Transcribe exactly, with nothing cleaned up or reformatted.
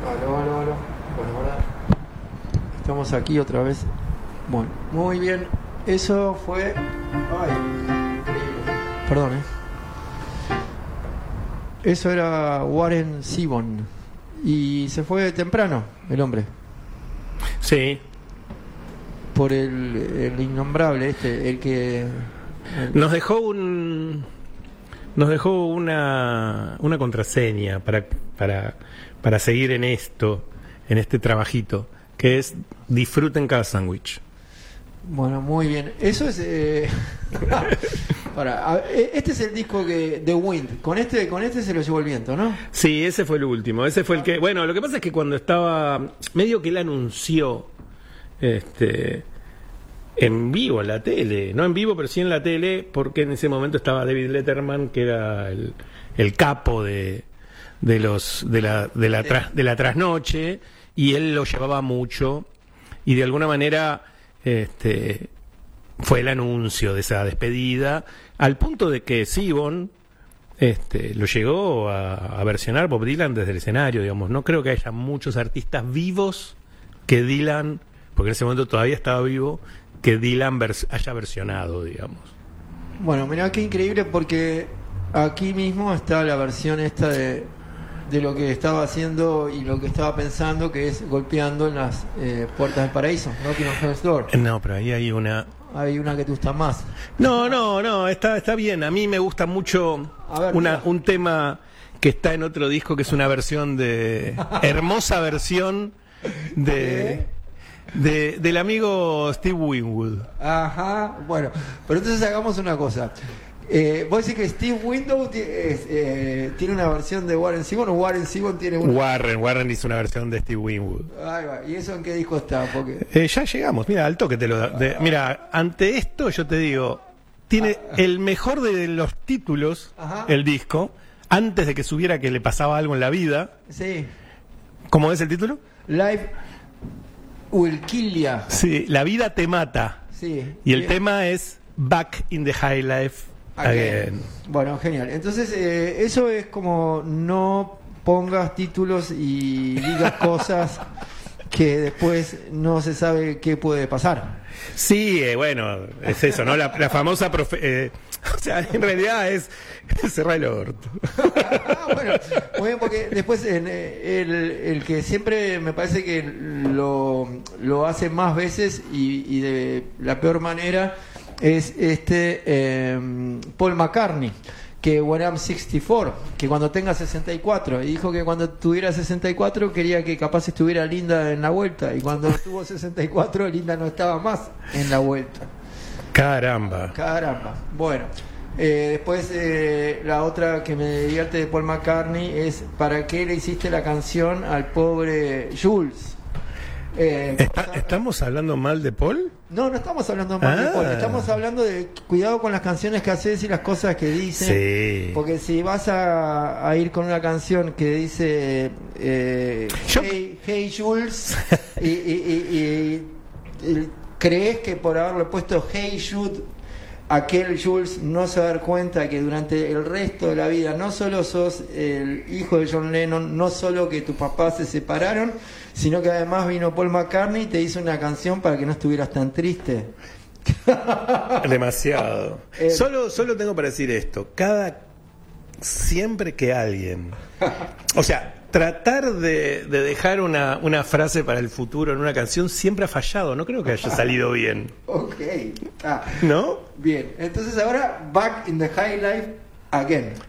Aló, aló, aló. Bueno, ahora estamos aquí otra vez. Bueno, muy bien. Eso fue... Ay, increíble. Perdón, ¿eh? Eso era Warren Zevon. Y se fue temprano, el hombre. Sí. Por el, el innombrable este, el que... El... Nos dejó un... Nos dejó una, una contraseña para, para, para seguir en esto, en este trabajito, que es disfruten cada sándwich. Bueno, muy bien. Eso es... Eh... Para, este es el disco que The Wind. Con este, con este se lo llevó el viento, ¿no? Sí, ese fue el último. Ese fue el que... Bueno, lo que pasa es que cuando estaba... Medio que él anunció... Este... en vivo en la tele, no en vivo pero sí en la tele, porque en ese momento estaba David Letterman, que era el, el capo de, de los de la de la tras, de la trasnoche, y él lo llevaba mucho y de alguna manera este fue el anuncio de esa despedida, al punto de que Zevon este lo llegó a, a versionar Bob Dylan desde el escenario, digamos. No creo que haya muchos artistas vivos que Dylan, porque en ese momento todavía estaba vivo, que Dylan vers- haya versionado, digamos. Bueno, mirá qué increíble, porque aquí mismo está la versión esta de, de lo que estaba haciendo y lo que estaba pensando, que es golpeando en las eh, puertas del paraíso, Knocking on Heaven's Door. No, pero ahí hay una... Hay una que te gusta más. No, no, no, está, está bien. A mí me gusta mucho A ver, una, mira. un tema que está en otro disco, que es una versión de... hermosa versión de... De, del amigo Steve Winwood. Ajá, bueno, pero entonces hagamos una cosa. Eh, ¿Vos decís que Steve Winwood t- es, eh, tiene una versión de Warren Zevon o Warren Zevon tiene una? Warren, Warren hizo una versión de Steve Winwood. Ahí va. ¿Y eso en qué disco está? Porque... Eh, ya llegamos, mira, al toque te lo da. de- Mira, ante esto yo te digo, tiene el mejor de los títulos, Ajá. el disco, antes de que supiera que le pasaba algo en la vida. Sí, ¿Cómo es el título? Live Will Kill Ya. Sí, La vida te mata. Sí. Y el Bien. tema es Back in the High Life Again. Bueno, genial. Entonces, eh, eso es como no pongas títulos y digas cosas que después no se sabe qué puede pasar. Sí, eh, bueno, es eso, ¿no? La, la famosa... Profe- eh, o sea, en realidad es cerrar el orto. Ah, bueno, muy bien, porque después en, eh, el, el que siempre me parece que lo, lo hace más veces y, y de la peor manera es este eh, Paul McCartney, que When I'm sesenta y cuatro, que cuando tenga sesenta y cuatro, y dijo que cuando tuviera sesenta y cuatro quería que capaz estuviera Linda en la vuelta, y cuando tuvo sesenta y cuatro Linda no estaba más en la vuelta. Caramba. Caramba. Bueno, eh, después eh, la otra que me divierte de Paul McCartney es ¿para qué le hiciste la canción al pobre Jules? Eh, ¿Está- cosa- ¿Estamos hablando mal de Paul? No, no estamos hablando más de Ah. Paul, estamos hablando de cuidado con las canciones que haces y las cosas que dices. Sí. Porque si vas a, a ir con una canción que dice eh, Yo- hey, hey Jules y, y- y- y- y crees que por haberle puesto Hey Jude, aquel Jules no se va a dar cuenta que durante el resto de la vida no solo sos el hijo de John Lennon, no solo que tus papás se separaron, sino que además vino Paul McCartney y te hizo una canción para que no estuvieras tan triste. Demasiado. Eh. Solo, solo tengo para decir esto. Cada... Siempre que alguien... O sea, tratar de, de dejar una, una frase para el futuro en una canción siempre ha fallado. No creo que haya salido bien. Ok. Ah, ¿No? bien. Entonces ahora, Back in the High Life Again.